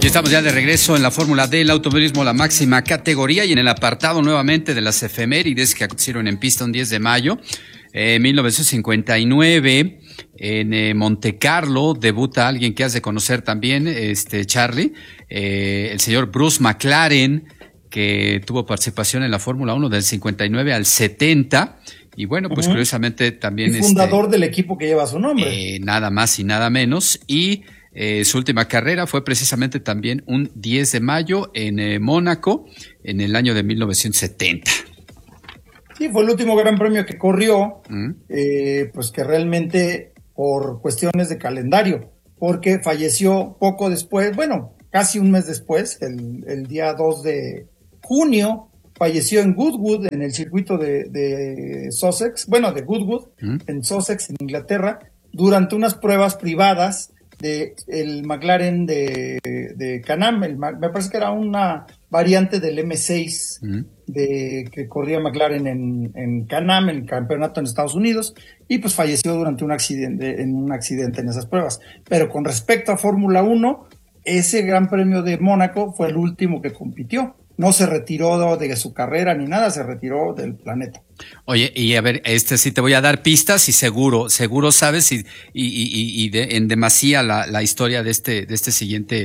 Y estamos ya de regreso en la Fórmula D, el automovilismo, la máxima categoría, y en el apartado nuevamente de las efemérides que acontecieron en pista un 10 de mayo. 1959, en Monte Carlo, debuta alguien que has de conocer también, Charlie, el señor Bruce McLaren, que tuvo participación en la Fórmula 1 del 59 al 70. Y bueno, pues curiosamente también... Y fundador del equipo que lleva su nombre. Nada más y nada menos. Y su última carrera fue precisamente también un 10 de mayo en Mónaco, en el año de 1970. Sí, fue el último gran premio que corrió, pues que realmente por cuestiones de calendario, porque falleció poco después, bueno, casi un mes después, el día 2 de junio, falleció en Goodwood, en el circuito de Sussex, bueno, de Goodwood, en Sussex, en Inglaterra, durante unas pruebas privadas de el McLaren de Can-Am. Me parece que era una variante del M6 que corría McLaren en Can-Am, en el campeonato en Estados Unidos, y pues falleció durante un accidente en esas pruebas. Pero con respecto a Fórmula 1, ese Gran Premio de Mónaco fue el último que compitió. No se retiró de su carrera ni nada, se retiró del planeta. Oye, y a ver, sí te voy a dar pistas y seguro sabes en demasía la historia de este siguiente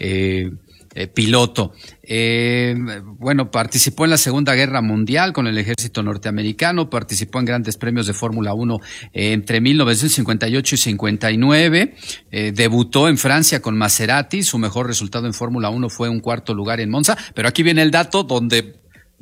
piloto. Bueno, participó en la Segunda Guerra Mundial con el ejército norteamericano, participó en grandes premios de Fórmula 1 entre 1958 y 59, debutó en Francia con Maserati, su mejor resultado en Fórmula 1 fue un cuarto lugar en Monza, pero aquí viene el dato donde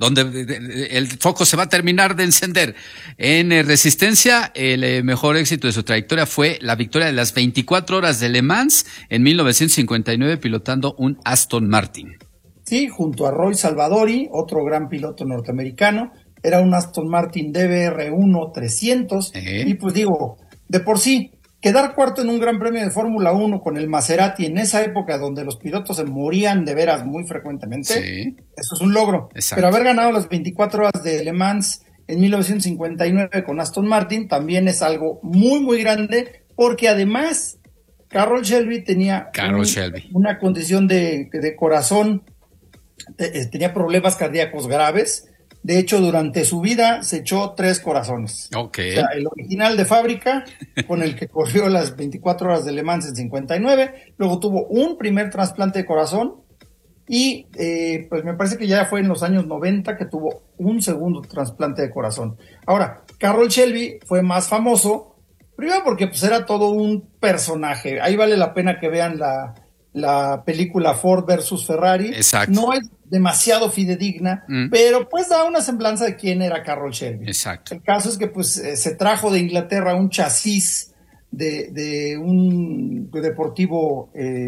el foco se va a terminar de encender. En resistencia, el mejor éxito de su trayectoria fue la victoria de las 24 horas de Le Mans en 1959, pilotando un Aston Martin. Sí, junto a Roy Salvadori, otro gran piloto norteamericano. Era un Aston Martin DBR1 300. Y pues digo, de por sí, quedar cuarto en un gran premio de Fórmula 1 con el Maserati en esa época donde los pilotos se morían de veras muy frecuentemente, eso es un logro. Exacto. Pero haber ganado las 24 horas de Le Mans en 1959 con Aston Martin también es algo muy, muy grande, porque además Carroll Shelby tenía una condición de corazón, tenía problemas cardíacos graves. De hecho, durante su vida se echó 3 corazones. Okay. O sea, el original de fábrica, con el que corrió las 24 horas de Le Mans en 59. Luego tuvo un primer trasplante de corazón. Y pues me parece que ya fue en los años 90 que tuvo un segundo trasplante de corazón. Ahora, Carroll Shelby fue más famoso, primero porque pues era todo un personaje. Ahí vale la pena que vean la película Ford versus Ferrari. Exacto. No es demasiado fidedigna, pero pues da una semblanza de quién era Carroll Shelby. Exacto. El caso es que pues se trajo de Inglaterra un chasis de un deportivo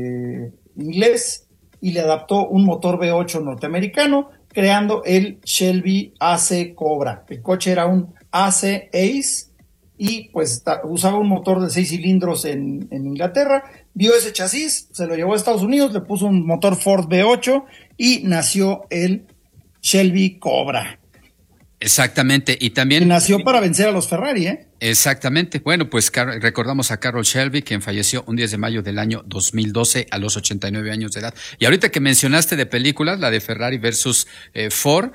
inglés y le adaptó un motor V8 norteamericano, creando el Shelby AC Cobra. El coche era un AC Ace y pues usaba un motor de 6 cilindros en Inglaterra. Vio ese chasis, se lo llevó a Estados Unidos, le puso un motor Ford V8 y nació el Shelby Cobra. Exactamente, y también... Y nació para vencer a los Ferrari, ¿eh? Exactamente. Bueno, pues recordamos a Carroll Shelby, quien falleció un 10 de mayo del año 2012 a los 89 años de edad. Y ahorita que mencionaste de películas, la de Ferrari versus Ford,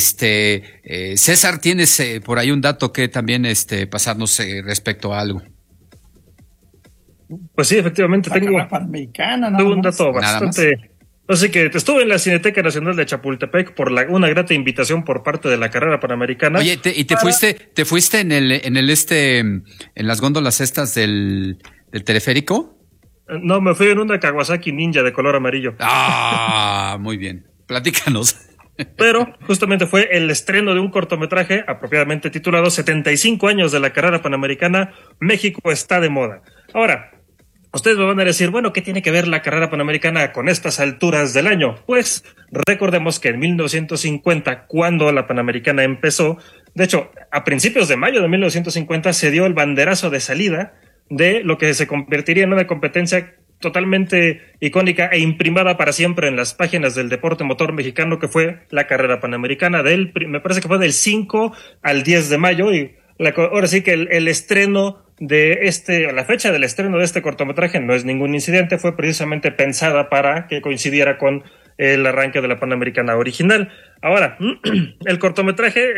César, tienes por ahí un dato que también pasarnos respecto a algo. Pues sí, efectivamente tengo un dato bastante... Así que estuve en la Cineteca Nacional de Chapultepec por una grata invitación por parte de la carrera panamericana. Oye, te fuiste en las góndolas estas del teleférico? No, me fui en una Kawasaki Ninja de color amarillo. Ah, muy bien. Platícanos. Pero justamente fue el estreno de un cortometraje apropiadamente titulado 75 años de la carrera panamericana, México está de moda. Ahora, ustedes me van a decir, bueno, ¿qué tiene que ver la carrera panamericana con estas alturas del año? Pues recordemos que en 1950, cuando la Panamericana empezó, de hecho, a principios de mayo de 1950 se dio el banderazo de salida de lo que se convertiría en una competencia totalmente icónica e imprimada para siempre en las páginas del deporte motor mexicano, que fue la carrera panamericana me parece que fue del 5 al 10 de mayo, y ahora sí que el estreno la fecha del estreno de este cortometraje no es ningún incidente, fue precisamente pensada para que coincidiera con el arranque de la Panamericana original. Ahora, el cortometraje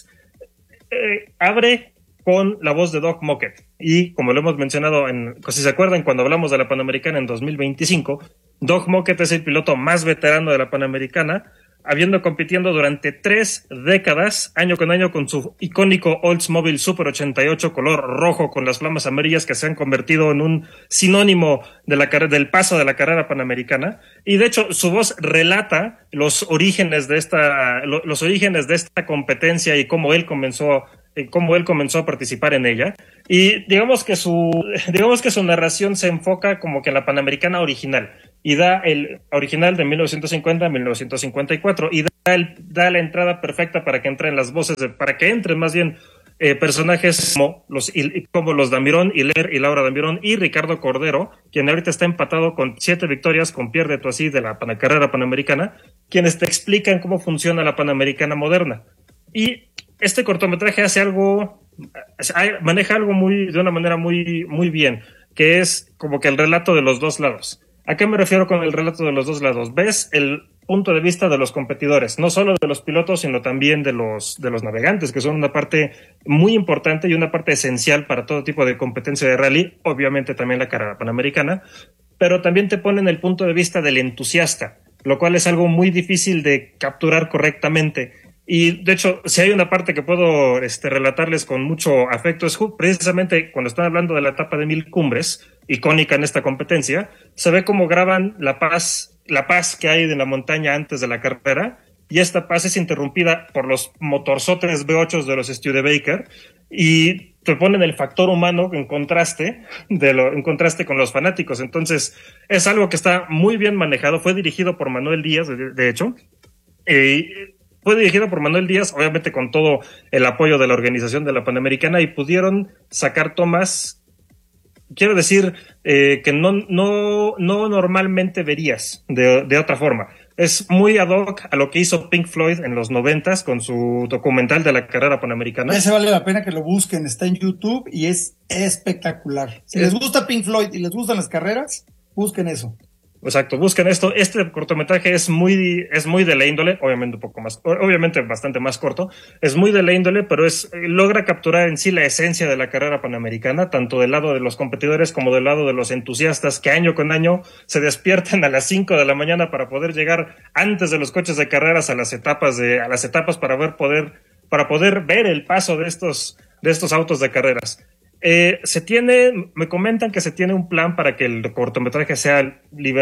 abre con la voz de Doc Mockett, y como lo hemos mencionado, si se acuerdan, cuando hablamos de la Panamericana en 2025, Doc Mockett es el piloto más veterano de la Panamericana, habiendo compitiendo durante 3 décadas, año con año, con su icónico Oldsmobile Super 88 color rojo con las flamas amarillas, que se han convertido en un sinónimo del paso de la carrera panamericana. Y de hecho, su voz relata los orígenes de esta competencia y cómo él comenzó a participar en ella. Y digamos que su narración se enfoca como que en la Panamericana original, y da el original de 1950 a 1954, y da la entrada perfecta para que entren las voces, para que entren más bien personajes como los Damirón, Hilaire y Laura Damirón, y Ricardo Cordero, quien ahorita está empatado con 7 victorias con Pierre de Toisy de la carrera panamericana, quienes te explican cómo funciona la Panamericana moderna. Y este cortometraje maneja algo de una manera muy, muy bien, que es como que el relato de los dos lados. ¿A qué me refiero con el relato de los dos lados? Ves el punto de vista de los competidores, no solo de los pilotos, sino también de los navegantes, que son una parte muy importante y una parte esencial para todo tipo de competencia de rally, obviamente también la carrera panamericana, pero también te ponen el punto de vista del entusiasta, lo cual es algo muy difícil de capturar correctamente. Y de hecho, si hay una parte que puedo relatarles con mucho afecto, es precisamente cuando están hablando de la etapa de 1000 cumbres, icónica en esta competencia, se ve cómo graban la paz que hay en la montaña antes de la carrera, y esta paz es interrumpida por los motorzotes V8 de los Studebaker, y te ponen el factor humano en contraste con los fanáticos. Entonces, es algo que está muy bien manejado. Fue dirigido por Manuel Díaz, de hecho, fue dirigido por Manuel Díaz, obviamente con todo el apoyo de la organización de la Panamericana, y pudieron sacar tomas, quiero decir, que no normalmente verías de otra forma. Es muy ad hoc a lo que hizo Pink Floyd en los 90s con su documental de la carrera panamericana. Ese vale la pena que lo busquen, está en YouTube y es espectacular. Si les gusta Pink Floyd y les gustan las carreras, busquen eso. Exacto, busquen esto. Este cortometraje es muy de la índole, obviamente bastante más corto, es muy de la índole, pero logra capturar en sí la esencia de la carrera panamericana, tanto del lado de los competidores como del lado de los entusiastas, que año con año se despiertan a las 5 de la mañana para poder llegar antes de los coches de carreras a las etapas para poder ver el paso de estos autos de carreras. Me comentan que se tiene un plan para que el cortometraje sea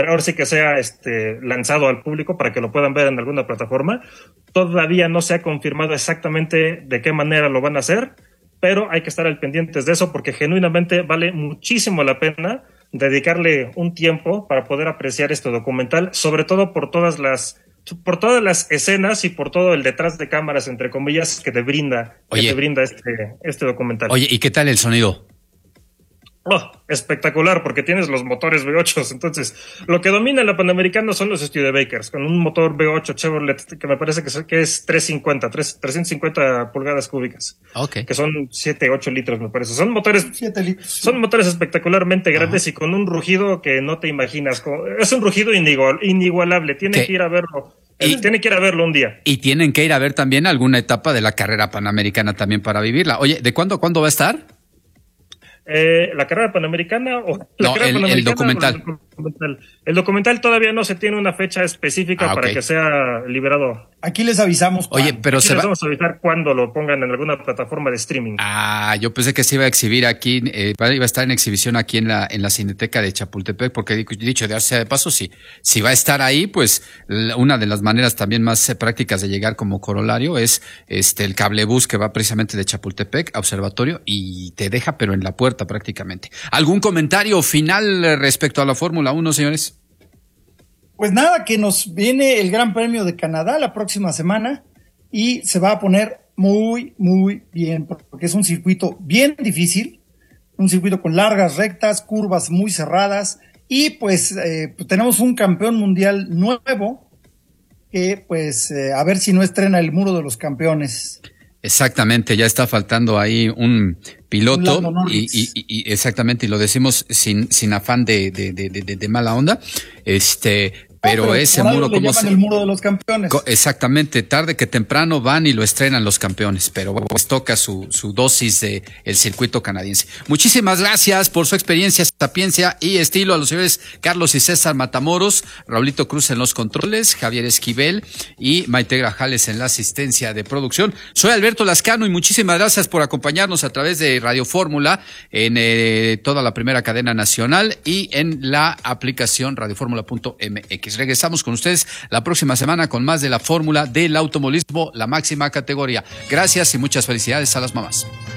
lanzado al público para que lo puedan ver en alguna plataforma. Todavía no se ha confirmado exactamente de qué manera lo van a hacer, pero hay que estar al pendientes de eso, porque genuinamente vale muchísimo la pena dedicarle un tiempo para poder apreciar este documental, sobre todo por todas las escenas y por todo el detrás de cámaras, entre comillas, que te brinda este documental. Oye, ¿y qué tal el sonido? Espectacular, porque tienes los motores V8, entonces lo que domina la Panamericana son los Studebakers, con un motor V8 Chevrolet que me parece que es 350 pulgadas cúbicas, que son 7-8 litros, me parece. Son motores 7 litros. Son motores espectacularmente grandes y con un rugido que no te imaginas. Es un rugido inigualable. Tienen que ir a verlo. Tienen que ir a verlo un día. Y tienen que ir a ver también alguna etapa de la carrera panamericana también para vivirla. Oye, ¿de cuándo va a estar? ¿La carrera panamericana o la carrera panamericana el documental? El documental todavía no se tiene una fecha específica para que sea liberado. Aquí les avisamos. Oye, pero les vamos a avisar cuando lo pongan en alguna plataforma de streaming. Yo pensé que se iba a exhibir aquí, iba a estar en exhibición aquí en la Cineteca de Chapultepec, porque dicho de paso, si va a estar ahí, pues una de las maneras también más prácticas de llegar como corolario es el cablebús que va precisamente de Chapultepec a Observatorio y te deja pero en la puerta prácticamente. ¿Algún comentario final respecto a la Fórmula 1, señores? Pues nada, que nos viene el Gran Premio de Canadá la próxima semana y se va a poner muy, muy bien, porque es un circuito bien difícil, un circuito con largas rectas, curvas muy cerradas, y pues tenemos un campeón mundial nuevo que pues a ver si no estrena el muro de los campeones. Exactamente, ya está faltando ahí un piloto, y exactamente, y lo decimos sin afán de mala onda, pero ese muro, como se llama el muro de los campeones. Exactamente, tarde que temprano van y lo estrenan los campeones, pero pues toca su dosis de el circuito canadiense. Muchísimas gracias por su experiencia, sapiencia y estilo a los señores Carlos y César Matamoros, Raulito Cruz en los controles, Javier Esquivel y Maite Grajales en la asistencia de producción. Soy Alberto Lascano y muchísimas gracias por acompañarnos a través de Radio Fórmula en toda la primera cadena nacional y en la aplicación radioformula.mx. Regresamos con ustedes la próxima semana con más de la fórmula del automovilismo, la máxima categoría. Gracias y muchas felicidades a las mamás.